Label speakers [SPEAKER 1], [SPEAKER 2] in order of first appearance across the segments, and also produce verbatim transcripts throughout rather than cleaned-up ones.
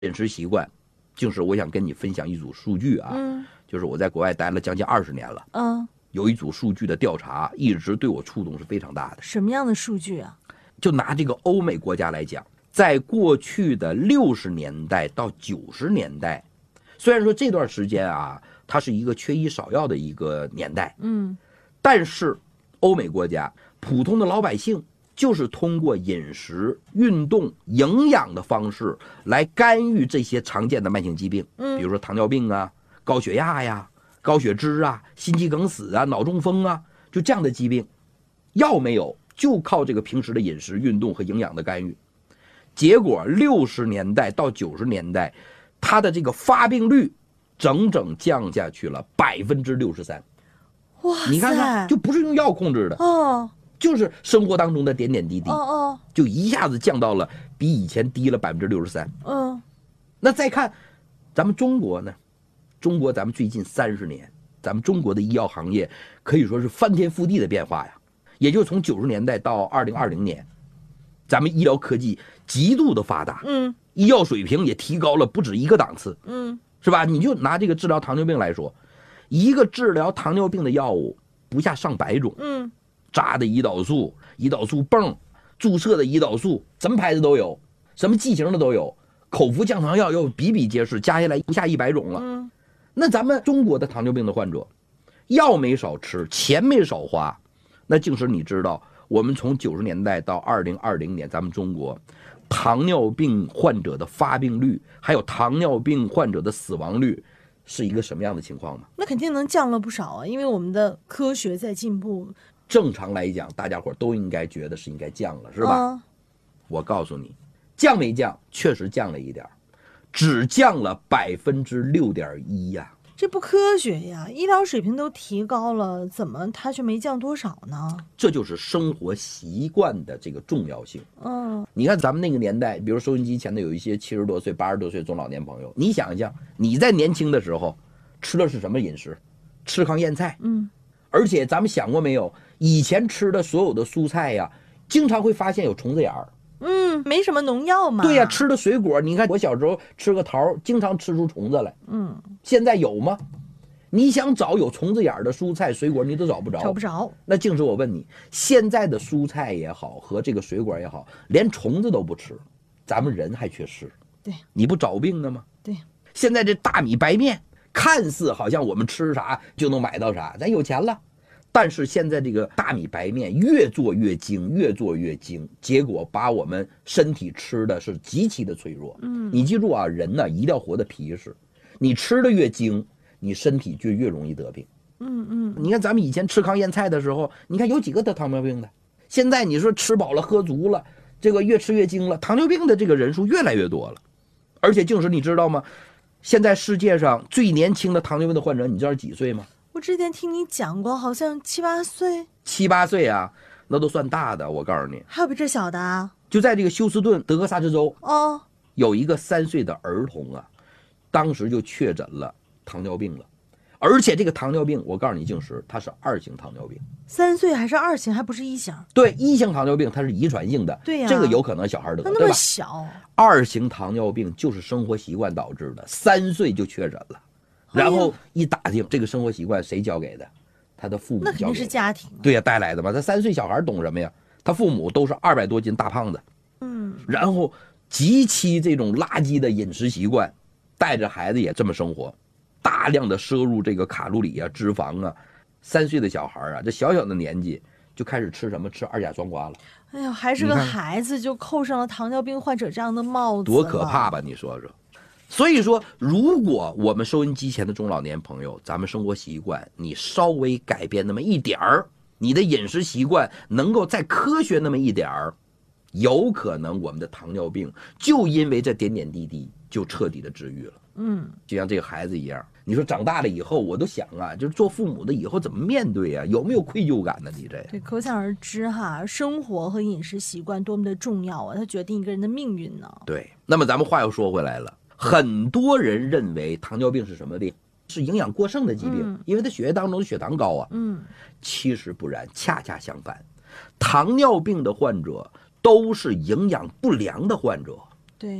[SPEAKER 1] 饮食习惯，就是我想跟你分享一组数据啊，
[SPEAKER 2] 嗯，
[SPEAKER 1] 就是我在国外待了将近二十年了，
[SPEAKER 2] 嗯，
[SPEAKER 1] 有一组数据的调查一直对我触动是非常大的。
[SPEAKER 2] 什么样的数据啊？
[SPEAKER 1] 就拿这个欧美国家来讲，在过去的六十年代到九十年代，虽然说这段时间啊，它是一个缺医少药的一个年代，
[SPEAKER 2] 嗯，
[SPEAKER 1] 但是欧美国家普通的老百姓就是通过饮食、运动、营养的方式来干预这些常见的慢性疾病，
[SPEAKER 2] 嗯，
[SPEAKER 1] 比如说糖尿病啊、高血压呀、高血脂啊、心肌梗死啊、脑中风啊，就这样的疾病，药没有，就靠这个平时的饮食、运动和营养的干预。结果六十年代到九十年代，它的这个发病率整整降下去了百分之六十三。
[SPEAKER 2] 哇塞，
[SPEAKER 1] 你看看，就不是用药控制的，
[SPEAKER 2] 哦
[SPEAKER 1] 就是生活当中的点点滴滴，
[SPEAKER 2] 哦哦，
[SPEAKER 1] 就一下子降到了比以前低了百分之六十三。
[SPEAKER 2] 嗯，
[SPEAKER 1] 那再看咱们中国呢？中国咱们最近三十年，咱们中国的医药行业可以说是翻天覆地的变化呀。也就是从九十年代到二零二零年，咱们医疗科技极度的发达，
[SPEAKER 2] 嗯，
[SPEAKER 1] 医药水平也提高了不止一个档次，
[SPEAKER 2] 嗯，
[SPEAKER 1] 是吧？你就拿这个治疗糖尿病来说，一个治疗糖尿病的药物不下上百种，
[SPEAKER 2] 嗯，
[SPEAKER 1] 扎的胰岛素、胰岛素泵、注射的胰岛素，什么牌子都有，什么剂型的都有，口服降糖药又比比皆是，加下来不下一百种了。
[SPEAKER 2] 嗯，
[SPEAKER 1] 那咱们中国的糖尿病的患者，药没少吃，钱没少花。那净是你知道，我们从九十年代到二零二零年，咱们中国糖尿病患者的发病率，还有糖尿病患者的死亡率，是一个什么样的情况吗？
[SPEAKER 2] 那肯定能降了不少啊，因为我们的科学在进步。
[SPEAKER 1] 正常来讲，大家伙都应该觉得是应该降了，是吧？
[SPEAKER 2] 啊，
[SPEAKER 1] 我告诉你，降没降？确实降了一点，只降了百分之六点一呀。
[SPEAKER 2] 这不科学呀！医疗水平都提高了，怎么它却没降多少呢？
[SPEAKER 1] 这就是生活习惯的这个重要性。
[SPEAKER 2] 嗯，
[SPEAKER 1] 你看咱们那个年代，比如收音机前的有一些七十多岁、八十多岁中老年朋友，你想一想，你在年轻的时候吃的是什么饮食？吃糠咽菜。
[SPEAKER 2] 嗯，
[SPEAKER 1] 而且咱们想过没有，以前吃的所有的蔬菜呀，经常会发现有虫子眼儿。
[SPEAKER 2] 嗯，没什么农药嘛。
[SPEAKER 1] 对呀，吃的水果，你看我小时候吃个桃，经常吃出虫子来。
[SPEAKER 2] 嗯，
[SPEAKER 1] 现在有吗？你想找有虫子眼的蔬菜水果，你都找不着。
[SPEAKER 2] 找不着。
[SPEAKER 1] 那净是我问你，现在的蔬菜也好，和这个水果也好，连虫子都不吃，咱们人还缺吃。
[SPEAKER 2] 对，
[SPEAKER 1] 你不找病呢吗？
[SPEAKER 2] 对。
[SPEAKER 1] 现在这大米白面，看似好像我们吃啥就能买到啥，咱有钱了。但是现在这个大米白面越做越精，越做越精，结果把我们身体吃的是极其的脆弱。
[SPEAKER 2] 嗯，
[SPEAKER 1] 你记住啊，人呢一定要活得皮实，你吃的越精，你身体就越容易得病。
[SPEAKER 2] 嗯嗯，
[SPEAKER 1] 你看咱们以前吃糠咽菜的时候，你看有几个得糖尿病的？现在你说吃饱了喝足了，这个越吃越精了，糖尿病的这个人数越来越多了。而且净是你知道吗？现在世界上最年轻的糖尿病的患者，你知道几岁吗？
[SPEAKER 2] 我之前听你讲过，好像七八岁。
[SPEAKER 1] 七八岁啊，那都算大的。我告诉你，
[SPEAKER 2] 还有比这小的啊？
[SPEAKER 1] 就在这个休斯顿德克萨斯州，
[SPEAKER 2] 哦，
[SPEAKER 1] 有一个三岁的儿童啊，当时就确诊了糖尿病了。而且这个糖尿病，我告诉你，净是它是二型糖尿病。
[SPEAKER 2] 三岁还是二型，还不是一型？
[SPEAKER 1] 对，一型糖尿病它是遗传性的，
[SPEAKER 2] 对呀，
[SPEAKER 1] 这个有可能小孩得，
[SPEAKER 2] 它那么小。
[SPEAKER 1] 二型糖尿病就是生活习惯导致的，三岁就确诊了，然后一打听这个生活习惯谁教给的，他的父母教给的。
[SPEAKER 2] 那肯定是家庭、啊。
[SPEAKER 1] 对呀、啊，带来的嘛。他三岁小孩懂什么呀？他父母都是二百多斤大胖子，
[SPEAKER 2] 嗯，
[SPEAKER 1] 然后极其这种垃圾的饮食习惯，带着孩子也这么生活。大量的摄入这个卡路里啊、脂肪啊，三岁的小孩啊，这小小的年纪就开始吃什么？吃二甲双胍了。
[SPEAKER 2] 哎呀，还是个孩子就扣上了糖尿病患者这样的帽子，
[SPEAKER 1] 多可怕吧？你说说。所以说，如果我们收音机前的中老年朋友，咱们生活习惯你稍微改变那么一点儿，你的饮食习惯能够再科学那么一点儿，有可能我们的糖尿病就因为这点点滴滴就彻底的治愈了。
[SPEAKER 2] 嗯，
[SPEAKER 1] 就像这个孩子一样，你说长大了以后，我都想啊，就是做父母的以后怎么面对啊？有没有愧疚感呢？你这
[SPEAKER 2] 对，可想而知哈，生活和饮食习惯多么的重要啊，它决定一个人的命运呢。
[SPEAKER 1] 对，那么咱们话又说回来了，很多人认为糖尿病是什么病？是营养过剩的疾病，
[SPEAKER 2] 嗯、
[SPEAKER 1] 因为他血液当中的血糖高啊。
[SPEAKER 2] 嗯，
[SPEAKER 1] 其实不然，恰恰相反，糖尿病的患者都是营养不良的患者。
[SPEAKER 2] 对，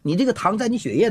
[SPEAKER 1] 你这个糖在你血液